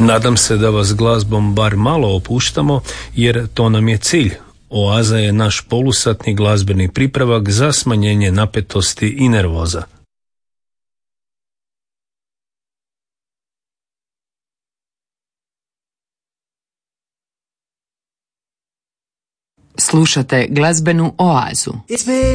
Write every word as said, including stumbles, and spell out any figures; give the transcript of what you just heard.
Nadam se da vas glazbom bar malo opuštamo, jer to nam je cilj. Oaza je naš polusatni glazbeni pripravak za smanjenje napetosti i nervoza. Slušate glazbenu oazu.